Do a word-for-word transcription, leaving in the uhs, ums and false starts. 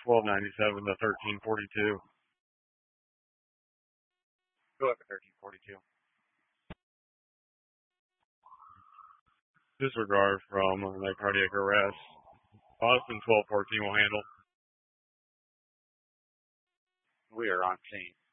twelve ninety-seven to thirteen forty-two. Go up to thirteen forty-two. Disregard from the cardiac arrest. Boston twelve fourteen will handle. We are on scene.